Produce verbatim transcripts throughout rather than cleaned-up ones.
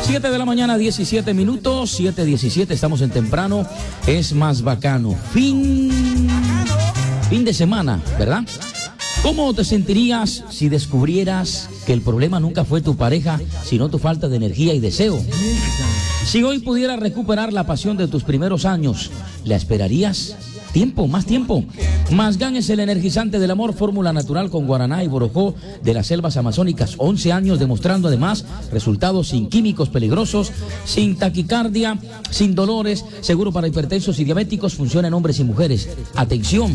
siete de la mañana, diecisiete minutos, siete diecisiete, estamos en temprano, es más bacano. Fin, fin de semana, ¿verdad? ¿Cómo te sentirías si descubrieras que el problema nunca fue tu pareja, sino tu falta de energía y deseo? Si hoy pudieras recuperar la pasión de tus primeros años, ¿la esperarías? Tiempo, más tiempo. Mazgán es el energizante del amor, fórmula natural con guaraná y borojó de las selvas amazónicas. once años demostrando además resultados sin químicos peligrosos, sin taquicardia, sin dolores, seguro para hipertensos y diabéticos, funciona en hombres y mujeres. Atención.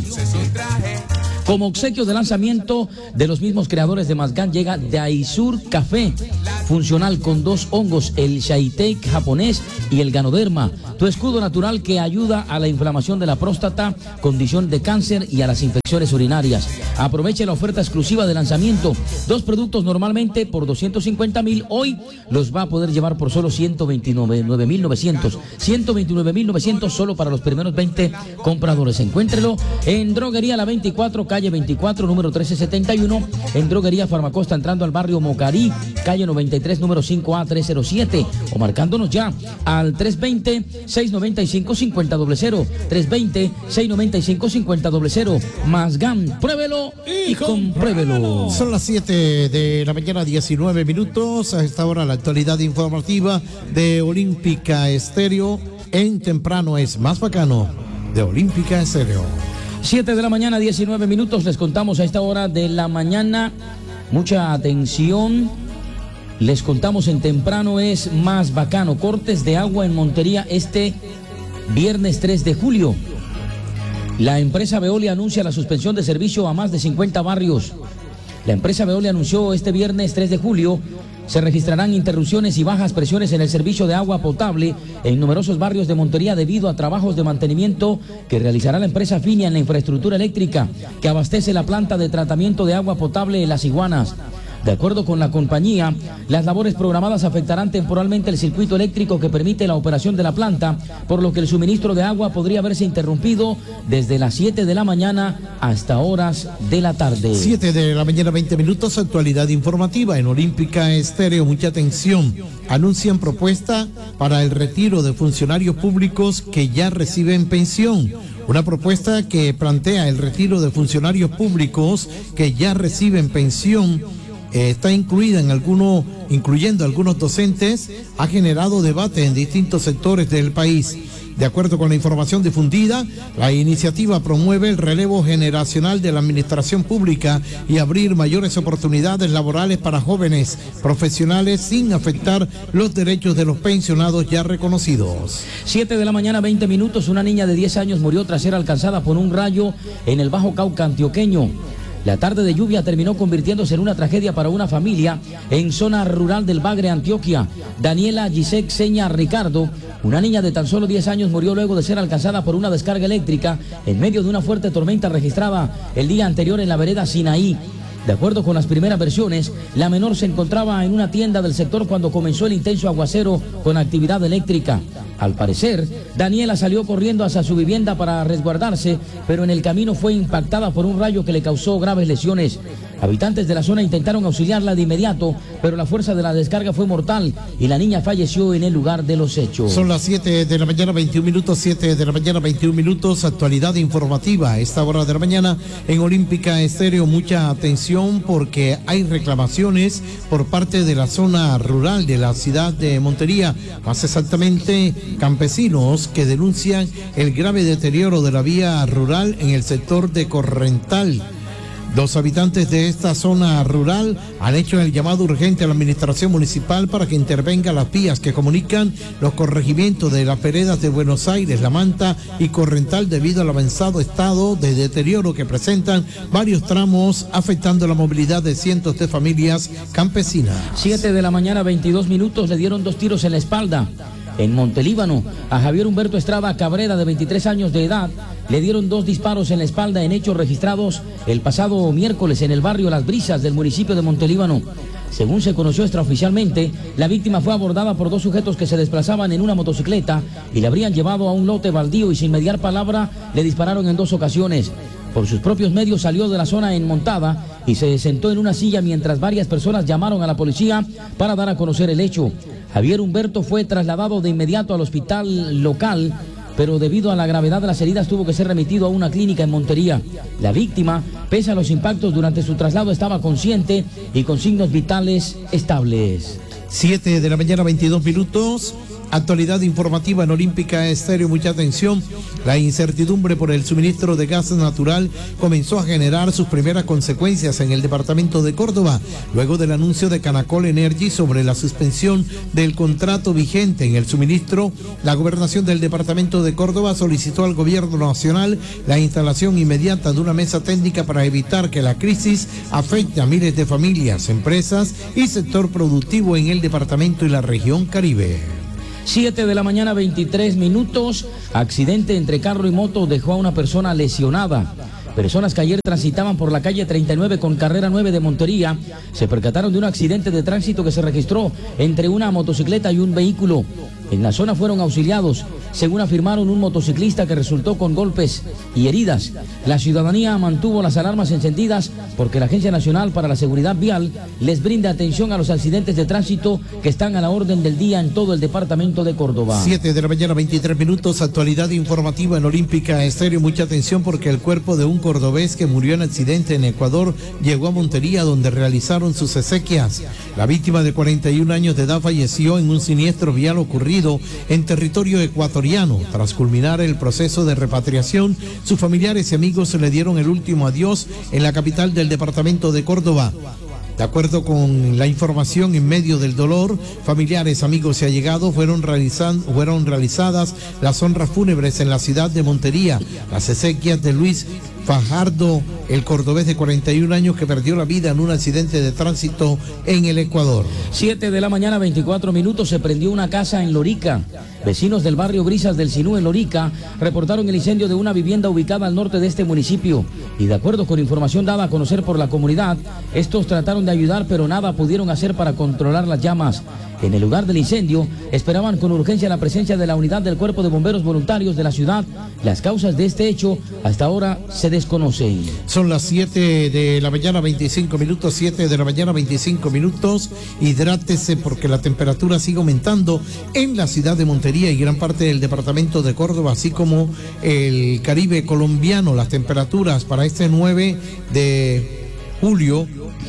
Como obsequio de lanzamiento de los mismos creadores de Mazgán llega Daisur Café, funcional con dos hongos, el Shaitake japonés y el Ganoderma, tu escudo natural que ayuda a la inflamación de la próstata, condición de cáncer y a las infecciones urinarias. Aproveche la oferta exclusiva de lanzamiento, dos productos normalmente por doscientos cincuenta mil, hoy los va a poder llevar por solo ciento veintinueve mil novecientos, ciento veintinueve mil novecientos solo para los primeros veinte compradores. Encuéntrelo en Droguería La veinticuatro, calle veinticuatro, número trece setenta y uno, en Droguería Farmacosta, entrando al barrio Mocarí, calle noventa y tres, número cinco A trescientos siete, o marcándonos ya al tres veinte, seiscientos noventa y cinco, cincuenta cero cero, tres veinte, seiscientos noventa y cinco, cincuenta cero cero. Mazgán, pruébelo y compruébelo. Son las siete de la mañana, diecinueve minutos. A esta hora la actualidad informativa de Olímpica Estéreo en temprano es más bacano de Olímpica Estéreo. siete de la mañana, diecinueve minutos, les contamos a esta hora de la mañana. Mucha atención, les contamos en temprano es más bacano. Cortes de agua en Montería este viernes tres de julio. La empresa Veolia anuncia la suspensión de servicio a más de cincuenta barrios. La empresa Veolia anunció este viernes tres de julio se registrarán interrupciones y bajas presiones en el servicio de agua potable en numerosos barrios de Montería debido a trabajos de mantenimiento que realizará la empresa Finia en la infraestructura eléctrica que abastece la planta de tratamiento de agua potable en Las Iguanas. De acuerdo con la compañía, las labores programadas afectarán temporalmente el circuito eléctrico que permite la operación de la planta, por lo que el suministro de agua podría haberse interrumpido desde las siete de la mañana hasta horas de la tarde. siete de la mañana, veinte minutos, actualidad informativa en Olímpica Estéreo. Mucha atención. Anuncian propuesta para el retiro de funcionarios públicos que ya reciben pensión. Una propuesta que plantea el retiro de funcionarios públicos que ya reciben pensión. Eh, está incluida en alguno, incluyendo algunos docentes, ha generado debate en distintos sectores del país. De acuerdo con la información difundida, la iniciativa promueve el relevo generacional de la administración pública y abrir mayores oportunidades laborales para jóvenes profesionales sin afectar los derechos de los pensionados ya reconocidos. siete de la mañana, veinte minutos, una niña de diez años murió tras ser alcanzada por un rayo en el Bajo Cauca antioqueño. La tarde de lluvia terminó convirtiéndose en una tragedia para una familia en zona rural del Bagre, Antioquia. Daniela Gisek Seña Ricardo, una niña de tan solo diez años, murió luego de ser alcanzada por una descarga eléctrica en medio de una fuerte tormenta registrada el día anterior en la vereda Sinaí. De acuerdo con las primeras versiones, la menor se encontraba en una tienda del sector cuando comenzó el intenso aguacero con actividad eléctrica. Al parecer, Daniela salió corriendo hacia su vivienda para resguardarse, pero en el camino fue impactada por un rayo que le causó graves lesiones. Habitantes de la zona intentaron auxiliarla de inmediato, pero la fuerza de la descarga fue mortal y la niña falleció en el lugar de los hechos. Son las siete de la mañana, veintiún minutos, siete de la mañana, veintiún minutos, actualidad informativa a esta hora de la mañana en Olímpica Estéreo. Mucha atención porque hay reclamaciones por parte de la zona rural de la ciudad de Montería, más exactamente campesinos que denuncian el grave deterioro de la vía rural en el sector de Corrental. Los habitantes de esta zona rural han hecho el llamado urgente a la administración municipal para que intervenga las vías que comunican los corregimientos de las veredas de Buenos Aires, La Manta y Corrental debido al avanzado estado de deterioro que presentan varios tramos afectando la movilidad de cientos de familias campesinas. siete de la mañana, veintidós minutos, le dieron dos tiros en la espalda. En Montelíbano, a Javier Humberto Estrada Cabrera, de veintitrés años de edad, le dieron dos disparos en la espalda en hechos registrados el pasado miércoles en el barrio Las Brisas del municipio de Montelíbano. Según se conoció extraoficialmente, la víctima fue abordada por dos sujetos que se desplazaban en una motocicleta y la habrían llevado a un lote baldío y sin mediar palabra le dispararon en dos ocasiones. Por sus propios medios salió de la zona en montada y se sentó en una silla mientras varias personas llamaron a la policía para dar a conocer el hecho. Javier Humberto fue trasladado de inmediato al hospital local, pero debido a la gravedad de las heridas tuvo que ser remitido a una clínica en Montería. La víctima, pese a los impactos durante su traslado, estaba consciente y con signos vitales estables. siete de la mañana, veintidós minutos. Actualidad informativa en Olímpica Estéreo, mucha atención. La incertidumbre por el suministro de gas natural comenzó a generar sus primeras consecuencias en el departamento de Córdoba, luego del anuncio de Canacol Energy sobre la suspensión del contrato vigente en el suministro. La gobernación del departamento de Córdoba solicitó al gobierno nacional la instalación inmediata de una mesa técnica para evitar que la crisis afecte a miles de familias, empresas y sector productivo en el departamento y la región Caribe. siete de la mañana, veintitrés minutos. Accidente entre carro y moto dejó a una persona lesionada. Personas que ayer transitaban por la calle treinta y nueve con carrera nueve de Montería se percataron de un accidente de tránsito que se registró entre una motocicleta y un vehículo. En la zona fueron auxiliados, según afirmaron, un motociclista que resultó con golpes y heridas. La ciudadanía mantuvo las alarmas encendidas porque la Agencia Nacional para la Seguridad Vial les brinda atención a los accidentes de tránsito que están a la orden del día en todo el departamento de Córdoba. siete de la mañana, veintitrés minutos, actualidad informativa en Olímpica Estéreo. Mucha atención porque el cuerpo de un cordobés que murió en accidente en Ecuador llegó a Montería, donde realizaron sus exequias. La víctima de cuarenta y un años de edad falleció en un siniestro vial ocurrido en territorio ecuatoriano. Tras culminar el proceso de repatriación, sus familiares y amigos le dieron el último adiós en la capital del departamento de Córdoba. De acuerdo con la información, en medio del dolor, familiares, amigos y allegados fueron, realizan, fueron realizadas las honras fúnebres en la ciudad de Montería. Las exequias de Luis Fajardo, el cordobés de cuarenta y un años que perdió la vida en un accidente de tránsito en el Ecuador. siete de la mañana, veinticuatro minutos, se prendió una casa en Lorica. Vecinos del barrio Brisas del Sinú en Lorica reportaron el incendio de una vivienda ubicada al norte de este municipio. Y de acuerdo con información dada a conocer por la comunidad, estos trataron de ayudar, pero nada pudieron hacer para controlar las llamas. En el lugar del incendio esperaban con urgencia la presencia de la unidad del Cuerpo de Bomberos Voluntarios de la ciudad. Las causas de este hecho hasta ahora se desconocen. Son las siete de la mañana, veinticinco minutos, siete de la mañana, veinticinco minutos. Hidrátese porque la temperatura sigue aumentando en la ciudad de Montería y gran parte del departamento de Córdoba, así como el Caribe colombiano. Las temperaturas para este nueve de julio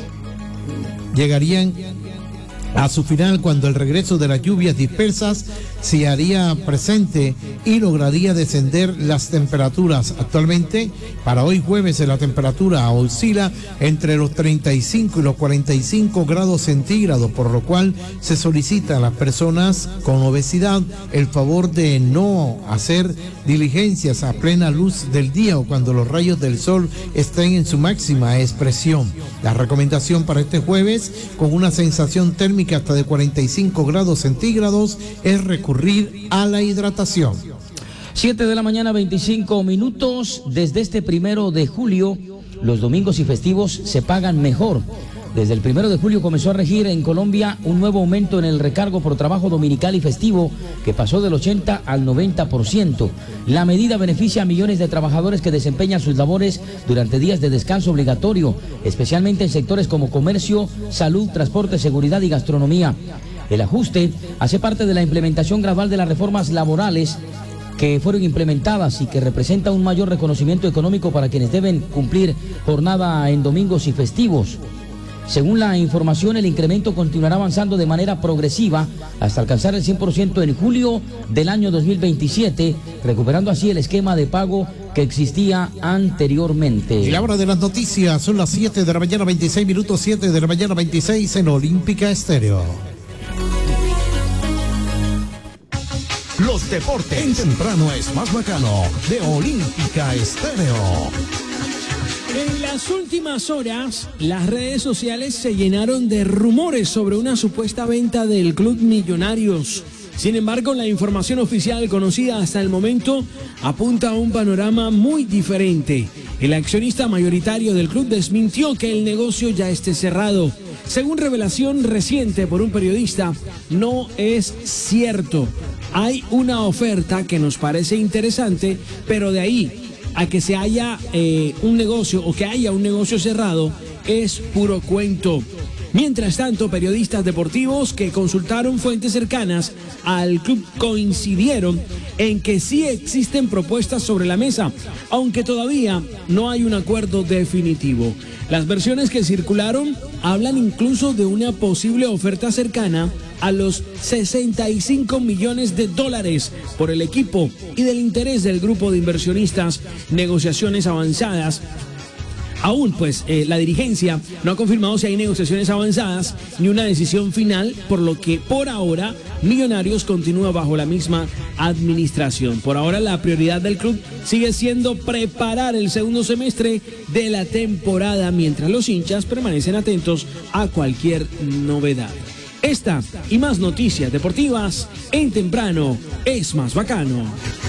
llegarían a su final cuando el regreso de las lluvias dispersas se haría presente y lograría descender las temperaturas. Actualmente, para hoy jueves, la temperatura oscila entre los treinta y cinco y los cuarenta y cinco grados centígrados, por lo cual se solicita a las personas con obesidad el favor de no hacer diligencias a plena luz del día o cuando los rayos del sol estén en su máxima expresión. La recomendación para este jueves, con una sensación térmica hasta de cuarenta y cinco grados centígrados, es recurrir a la hidratación. siete de la mañana, veinticinco minutos. Desde este primero de julio, los domingos y festivos se pagan mejor. Desde el primero de julio comenzó a regir en Colombia un nuevo aumento en el recargo por trabajo dominical y festivo que pasó del ochenta al noventa por ciento. La medida beneficia a millones de trabajadores que desempeñan sus labores durante días de descanso obligatorio, especialmente en sectores como comercio, salud, transporte, seguridad y gastronomía. El ajuste hace parte de la implementación gradual de las reformas laborales que fueron implementadas y que representa un mayor reconocimiento económico para quienes deben cumplir jornada en domingos y festivos. Según la información, el incremento continuará avanzando de manera progresiva hasta alcanzar el cien por ciento en julio del año dos mil veintisiete, recuperando así el esquema de pago que existía anteriormente. Y la hora de las noticias son las siete de la mañana, veintiséis minutos, siete de la mañana, veintiséis en Olímpica Estéreo. Los deportes en temprano es más bacano de Olímpica Estéreo. En las últimas horas, las redes sociales se llenaron de rumores sobre una supuesta venta del Club Millonarios. Sin embargo, la información oficial conocida hasta el momento apunta a un panorama muy diferente. El accionista mayoritario del club desmintió que el negocio ya esté cerrado. Según revelación reciente por un periodista, no es cierto. Hay una oferta que nos parece interesante, pero de ahí a que se haya eh, un negocio o que haya un negocio cerrado es puro cuento. Mientras tanto, periodistas deportivos que consultaron fuentes cercanas al club coincidieron en que sí existen propuestas sobre la mesa, aunque todavía no hay un acuerdo definitivo. Las versiones que circularon hablan incluso de una posible oferta cercana a los sesenta y cinco millones de dólares por el equipo y del interés del grupo de inversionistas, negociaciones avanzadas. Aún, pues, eh, la dirigencia no ha confirmado si hay negociaciones avanzadas ni una decisión final, por lo que por ahora Millonarios continúa bajo la misma administración. Por ahora la prioridad del club sigue siendo preparar el segundo semestre de la temporada, mientras los hinchas permanecen atentos a cualquier novedad. Esta y más noticias deportivas en Temprano es Más Bacano.